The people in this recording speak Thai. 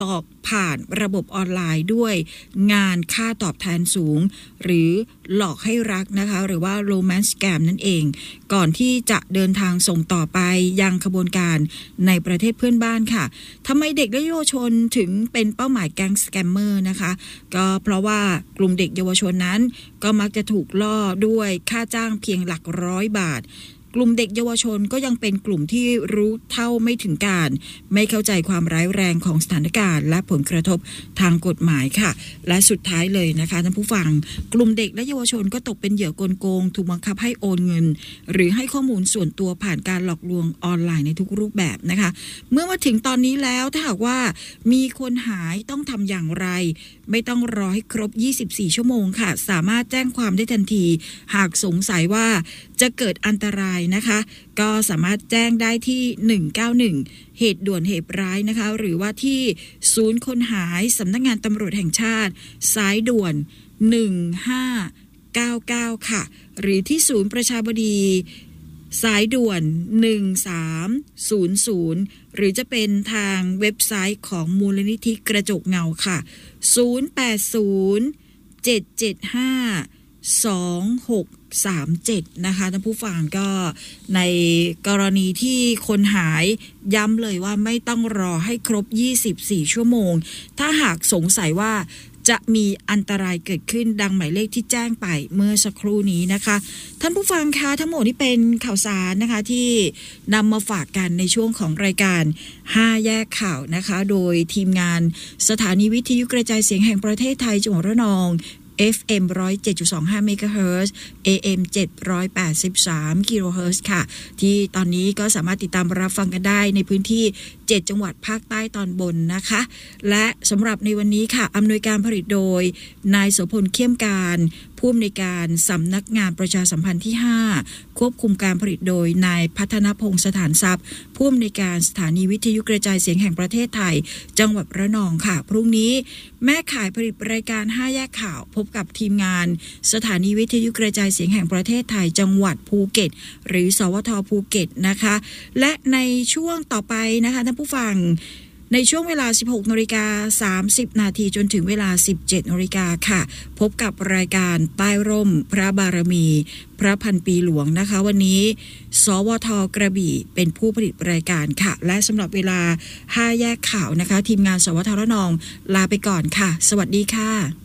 ตอบผ่านระบบออนไลน์ด้วยงานค่าตอบแทนสูงหรือหลอกให้รักนะคะหรือว่า romance scam นั่นเองก่อนที่จะเดินทางส่งต่อไปยังขบวนการในประเทศเพื่อนบ้านค่ะทำไมเด็กและเยาวชนถึงเป็นเป้าหมายแก๊งสแกมเมอร์นะคะก็เพราะว่ากลุ่มเด็กเยาวชนนั้นก็มักจะถูกล่อด้วยค่าจ้างเพียงหลักร้อยบาทกลุ่มเด็กเยาวชนก็ยังเป็นกลุ่มที่รู้เท่าไม่ถึงการไม่เข้าใจความร้ายแรงของสถานการณ์และผลกระทบทางกฎหมายค่ะและสุดท้ายเลยนะคะท่านผู้ฟังกลุ่มเด็กและเยาวชนก็ตกเป็นเหยื่อกลโกงถูกบังคับให้โอนเงินหรือให้ข้อมูลส่วนตัวผ่านการหลอกลวงออนไลน์ในทุกรูปแบบนะคะเมื่อมาถึงตอนนี้แล้วถ้าหากว่ามีคนหายต้องทำอย่างไรไม่ต้องรอให้ครบ24ชั่วโมงค่ะสามารถแจ้งความได้ทันทีหากสงสัยว่าจะเกิดอันตรายนะคะก็สามารถแจ้งได้ที่191เหตุด่วนเหตุร้ายนะคะหรือว่าที่ศูนย์คนหายสำนักงานตำรวจแห่งชาติสายด่วน1599ค่ะหรือที่ศูนย์ประชาบดีสายด่วน1300หรือจะเป็นทางเว็บไซต์ของมูลนิธิกระจกเงาค่ะ080-775-2637นะคะท่านผู้ฟังก็ในกรณีที่คนหายย้ำเลยว่าไม่ต้องรอให้ครบ24ชั่วโมงถ้าหากสงสัยว่าจะมีอันตรายเกิดขึ้นดังหมายเลขที่แจ้งไปเมื่อสักครู่นี้นะคะท่านผู้ฟังคะทั้งหมดนี้เป็นข่าวสารนะคะที่นำมาฝากกันในช่วงของรายการ5แยกข่าวนะคะโดยทีมงานสถานีวิทยุกระจายเสียงแห่งประเทศไทยจังหวัดระนอง FM 107.25 เมกะเฮิรตซ์ AM 783 กิโลเฮิรตซ์ค่ะที่ตอนนี้ก็สามารถติดตามรับฟังกันได้ในพื้นที่7จังหวัดภาคใต้ตอนบนนะคะและสำหรับในวันนี้ค่ะอำนวยการผลิตโดยนายโสพลเข้มการผู้อำนวยการสำนักงานประชาสัมพันธ์ที่5ควบคุมการผลิตโดยนายพัฒนพงษ์สถานทรัพย์ผู้อำนวยการสถานีวิทยุกระจายเสียงแห่งประเทศไทยจังหวัดระนองค่ะพรุ่งนี้แม่ข่ายผลิตรายการ5แยกข่าวพบกับทีมงานสถานีวิทยุกระจายเสียงแห่งประเทศไทยจังหวัดภูเก็ตหรือสวทภูเก็ตนะคะและในช่วงต่อไปนะคะท่านผู้ฟังในช่วงเวลา 16:30 น.จนถึงเวลา 17:00 น.ค่ะพบกับรายการใต้ร่มพระบารมีพระพันปีหลวงนะคะวันนี้สวทกระบี่เป็นผู้ผลิตรายการค่ะและสำหรับเวลา5แยกข่าวนะคะทีมงานสวทระนองลาไปก่อนค่ะสวัสดีค่ะ